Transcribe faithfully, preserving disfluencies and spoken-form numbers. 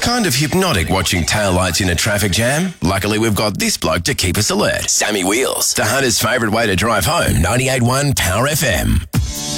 kind of hypnotic watching taillights in a traffic jam. Luckily, we've got this bloke to keep us alert. Sammy Wheels, the Hunter's favourite way to drive home. ninety-eight point one Power F M.